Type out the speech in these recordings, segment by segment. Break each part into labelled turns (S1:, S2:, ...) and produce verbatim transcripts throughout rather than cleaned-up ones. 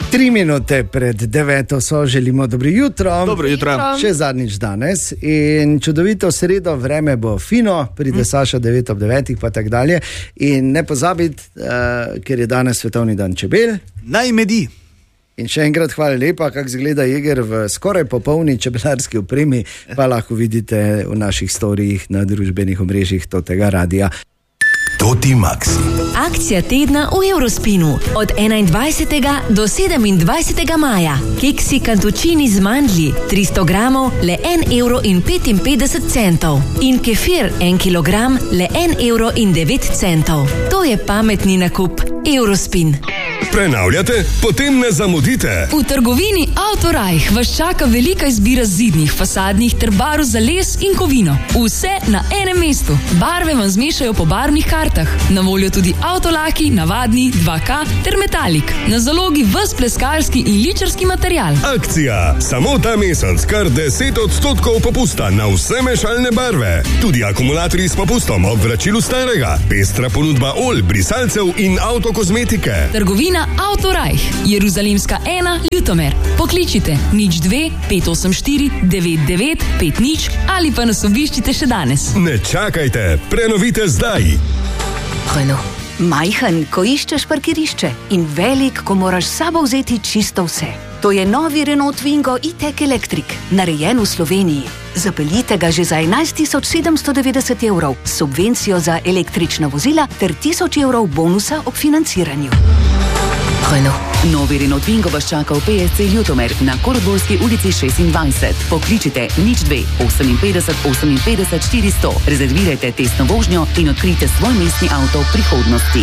S1: Tri minute pred deveto so, želimo dobro jutro.
S2: Dobro jutro.
S1: Še zadnjič danes in čudovito sredo, vreme bo fino, pride mm. Saša devet ob devetih pa tak dalje. In ne pozabiti, uh, ker je danes svetovni dan čebel.
S2: Naj medi.
S1: In še enkrat hvala lepa, kako izgleda Jeger v skoraj popolni čebelarski opremi, pa lahko vidite v naših storijih na družbenih omrežjih tega radia.
S3: Toti Maxi.
S4: Akcija tedna v Eurospinu od enaindvajsetega do sedemindvajsetega maja. Keksi kantučini z mandlji tristo gramov le en evro in petinpetdeset centov in kefir en kilogram le en evro in devet centov. To je pametni nakup. Eurospin.
S3: Prenavljate? Potem ne zamudite.
S5: V trgovini Autorajh vas čaka velika izbira zidnih, fasadnih ter barv za les in kovino. Vse na enem mestu. Barve vam zmešajo po barvnih kartah. Na voljo tudi avtolaki, navadni, dva ka ter metalik. Na zalogi ves pleskarski in ličarski material.
S3: Akcija. Samo ta mesec kar deset odstotkov popusta na vse mešalne barve. Tudi akumulatorji s popustom ob vračilu starega. Pestra ponudba olj, brisalcev in avtokozmetike.
S5: Trgovina Autorajh, Jeruzalemska ena, Ljutomer. Pokličite nič dve pet osem štiri devet devet pet nič ali pa nas obiščite še danes.
S3: Ne čakajte, prenovite zdaj.
S6: Renault. Majhen, ko iščeš parkirišče in velik, ko moraš s sabo vzeti čisto vse. To je novi Renault Twingo e-tech Electric, narejen v Sloveniji. Zapeljite ga že za enajst tisoč sedemsto devetdeset evrov, subvencijo za električna vozila ter tisoč evrov bonusa ob financiranju. Renault. Novi Renault Twingo vas čaka v pe es ce Ljutomer na Koroborski ulici šestindvajset. Pokličite nič dve oseminpetdeset oseminpetdeset štiristo. Rezervirajte testno vožnjo in odkrijte svoj mestni avto prihodnosti.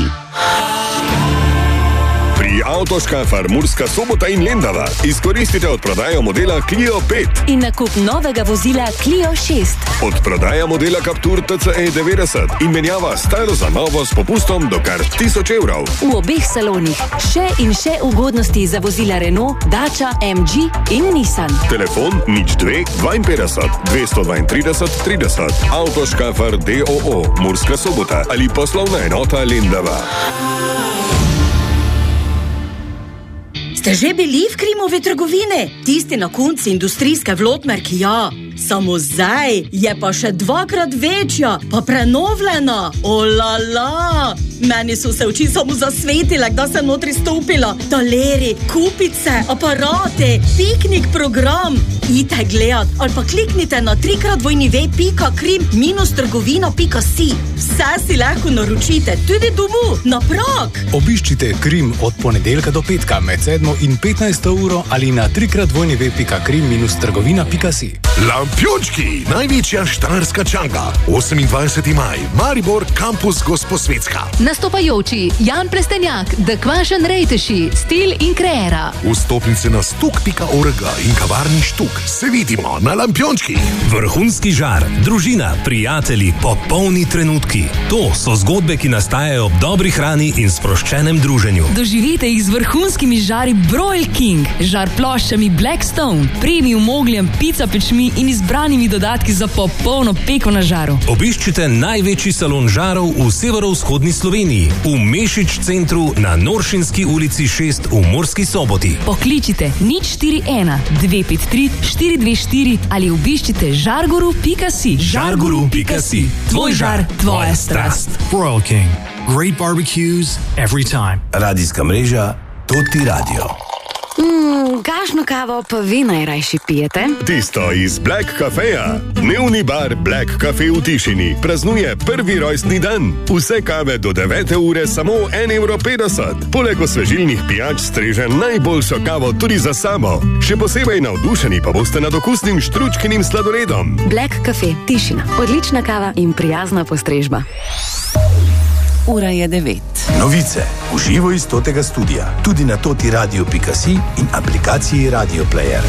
S3: Pri Avtoškafar Murska Sobota in Lendava izkoristite odprodajo modela Clio pet
S4: in nakup novega vozila Clio šest.
S3: Odprodaja modela Captur te ce e devetdeset in menjava staro za novo s popustom do kar tisoč evrov.
S4: V obeh salonih še in še ugodnosti za vozila Renault, Dacia, em dži in Nissan.
S3: Telefon nič dve dvainpetdeset dvesto dvaintrideset trideset. Avtoškafar de o o Murska Sobota ali poslovna enota Lendava.
S7: Ste že bili v Krimove trgovine? Tisti na konci industrijske v Lotmerki, ja. Samo zdaj je pa še dvakrat večja, pa prenovljena. Olala! Meni so se oči samo zasvetile, da sem notri stopila. Taleri, kupice, aparate, piknik program. Idite gledat ali pa kliknite na trikrat dvojni ve pika krim minus trgovina pika si. Vse si lahko naročite, tudi domu, na prag.
S8: Obiščite Krim od ponedeljka do petka med sedmo in petnajsto uro ali na trikrat dvojni ve pika krim minus trgovina pika si.
S9: Lampiončki, največja štajerska čanga. osemindvajseti maj, Maribor, kampus Gosposvetska.
S10: Nastopajoči Jan Plestenjak, The Kvašen Rejteši, Stil in Kreera.
S9: Vstopnice na stuk pika org in kavarni Štuk. Se vidimo na Lampiončki.
S11: Vrhunski žar, družina, prijatelji, popolni trenutki. To so zgodbe, ki nastajajo ob dobri hrani in sproščenem druženju.
S5: Doživite jih z vrhunskimi žari Broil King, žar ploščami Blackstone, premium ogljem, pizza pečmi in izbranimi dodatki za popolno peko na žaru.
S11: Obiščite največji salon žarov v severovzhodni Sloveniji, v Mešič centru na Noršinski ulici šest v Murski Soboti.
S5: Pokličite nič štiri ena dve pet tri štiri dve štiri ali obiščite žarguru pika si.
S11: žarguru pika si.
S5: Tvoj žar, tvoja strast.
S12: Broil King. Great barbecues every time.
S3: Radijska mreža Toti Radio.
S6: Mm, kakšno kavo pa vi najrajši pijete?
S3: Tisto iz Black Cafeja. Dnevni bar Black Cafe v Tišini praznuje prvi rojstni dan. Vse kave do devete ure samo en evro petdeset. Poleg osvežilnih pijač streže najboljšo kavo tudi za samo. Še posebej navdušeni pa boste nad okusnim štručkinim sladoledom.
S6: Black Cafe, Tišina. Odlična kava in prijazna postrežba. Ura je devet.
S13: Novice v živo iz Totega studia, tudi na toti radio pika si in aplikaciji Radio Player.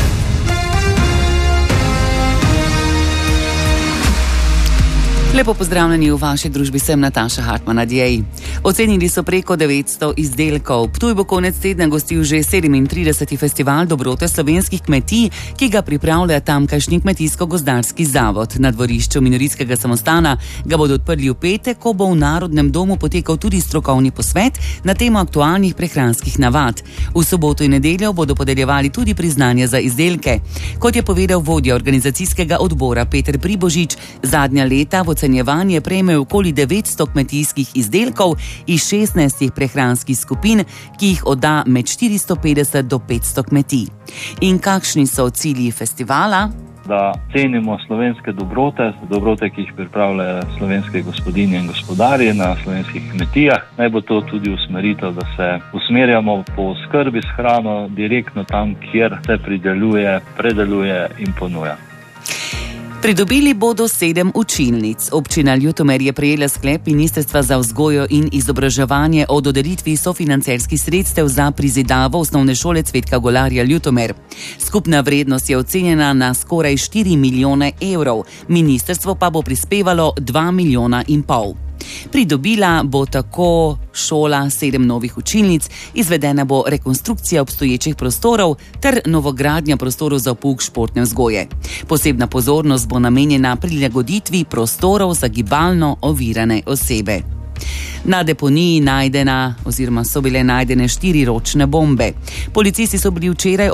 S2: Lepo pozdravljeni v vaši družbi, sem Nataša Hartman Adjej. Ocenili so preko devetsto izdelkov. Ptuj bo konec tedna gostil že sedemintrideseti festival dobrote slovenskih kmetij, ki ga pripravlja tamkajšnji kmetijsko-gozdarski zavod. Na dvorišču Minoritskega samostana ga bodo odprli v petek, ko bo v Narodnem domu potekal tudi strokovni posvet na temo aktualnih prehranskih navad. V soboto in nedeljo bodo podeljevali tudi priznanje za izdelke. Kot je povedal vodja organizacijskega odbora Peter Pribožič, zadnja leta v ocenjevanje prejme okoli devetsto kmetijskih izdelkov iz šestnajstih prehranskih skupin, ki jih odda med štiristo petdeset do petsto kmetij. In kakšni so cilji festivala?
S14: Da cenimo slovenske dobrote, dobrote, ki jih pripravljajo slovenske gospodinje in gospodarje na slovenskih kmetijah. Naj bo to tudi usmeritev, da se usmerjamo po skrbi s hrano direktno tam, kjer se prideluje, predeluje in ponuja.
S2: Pridobili bodo sedem učilnic. Občina Ljutomer je prejela sklep Ministrstva za vzgojo in izobraževanje o dodelitvi sofinancerskih sredstev za prizidavo osnovne šole Cvetka Golarja Ljutomer. Skupna vrednost je ocenjena na skoraj štiri milijone evrov, ministrstvo pa bo prispevalo dva milijona in pol. Pridobila bo tako šola sedem novih učilnic, izvedena bo rekonstrukcija obstoječih prostorov ter novogradnja prostorov za pouk športne vzgoje. Posebna pozornost bo namenjena prilagoditvi prostorov za gibalno ovirane osebe. Na deponiji najdena oziroma so bile najdene štiri ročne bombe. Policisti so bili včeraj